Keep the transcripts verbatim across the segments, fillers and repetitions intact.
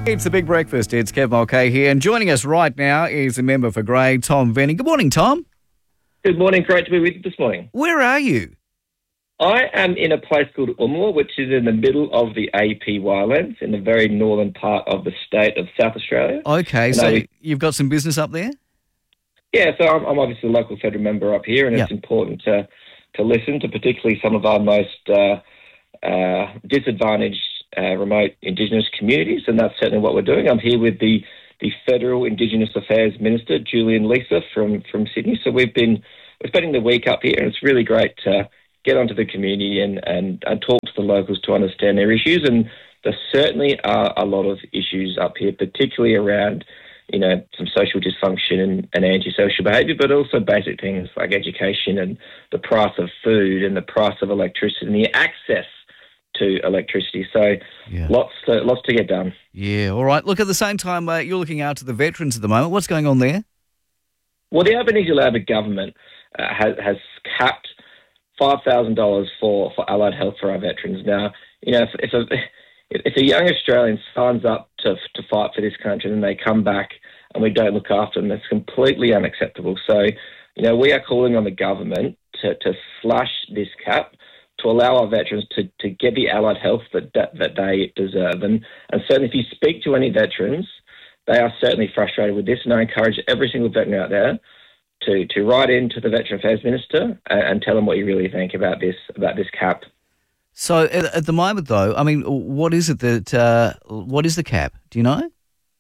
It's the Big Breakfast. It's Kev Mulcahy here, and joining us right now is a member for Grey, Tom Venning. Good morning, Tom. Good morning. Great to be with you this morning. Where are you? I am in a place called Umla, which is in the middle of the A P Wildlands, in the very northern part of the state of South Australia. Okay, and so I, you've got some business up there? Yeah, so I'm, I'm obviously a local federal member up here, and Yep. it's important to, to listen to particularly some of our most uh, uh, disadvantaged uh, remote Indigenous communities, and that's certainly what we're doing. I'm here with the, the Federal Indigenous Affairs Minister, Julian Leeser, from, from Sydney. So we've been we're spending the week up here, and it's really great to get onto the community and, and, and talk to the locals to understand their issues. And there certainly are a lot of issues up here, particularly around, you know, some social dysfunction and, and antisocial behaviour, but also basic things like education and the price of food and the price of electricity and the access to electricity. So Yeah. lots to, lots to get done. Yeah, all right. Look, at the same time, uh, you're looking after the veterans at the moment. What's going on there? Well, the Albanese Labor government uh, has, has capped five thousand dollars for, for allied health for our veterans. Now, you know, if, if, a, if a young Australian signs up to, to fight for this country and they come back and we don't look after them, that's completely unacceptable. So, you know, we are calling on the government to, to slash this cap to allow our veterans to, to get the allied health that, that, that they deserve. And, and certainly if you speak to any veterans, they are certainly frustrated with this, and I encourage every single veteran out there to, to write in to the Veteran Affairs Minister and, and tell them what you really think about this about this cap. So at, at the moment, though, I mean, what is it that uh, what is the cap? Do you know?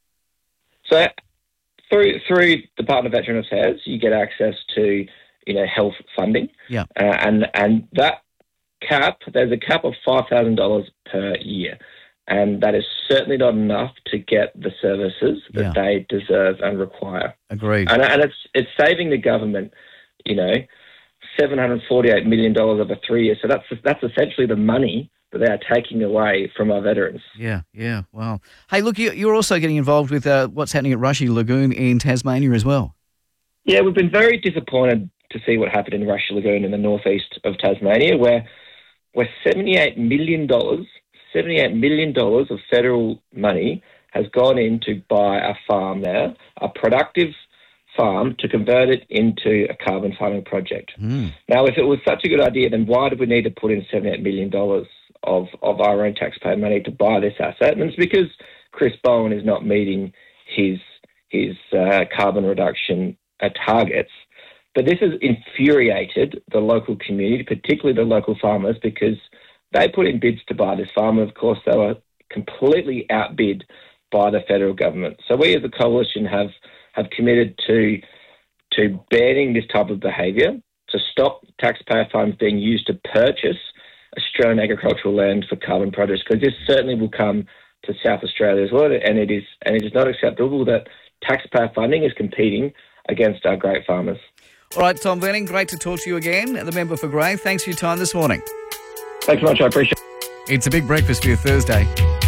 So through through Department of Veteran Affairs, you get access to you know health funding. Yeah, uh, and and that cap, there's a cap of five thousand dollars per year. And that is certainly not enough to get the services that Yeah. they deserve and require. Agreed. And, and it's it's saving the government, you know, seven hundred forty-eight million dollars over three years. So that's that's essentially the money that they are taking away from our veterans. Yeah, yeah, wow. Hey, look, you, you're also getting involved with uh, what's happening at Rushy Lagoon in Tasmania as well. Yeah, we've been very disappointed to see what happened in Rushy Lagoon in the northeast of Tasmania, where where seventy-eight million dollars seventy-eight million dollars of federal money has gone in to buy a farm there, a productive farm, to convert it into a carbon farming project. Mm. Now, if it was such a good idea, then why did we need to put in seventy-eight million dollars of, of our own taxpayer money to buy this asset? And it's because Chris Bowen is not meeting his, his uh, carbon reduction uh, targets. But this has infuriated the local community, particularly the local farmers, because they put in bids to buy this farm, and of course they were completely outbid by the federal government. So we as a coalition have, have committed to to banning this type of behaviour, to stop taxpayer funds being used to purchase Australian agricultural land for carbon projects, because this certainly will come to South Australia as well, and it is and it is not acceptable that taxpayer funding is competing against our great farmers. All right, Tom Venning, great to talk to you again, the member for Grey. Thanks for your time this morning. Thanks so much, I appreciate it. It's a Big Breakfast for your Thursday.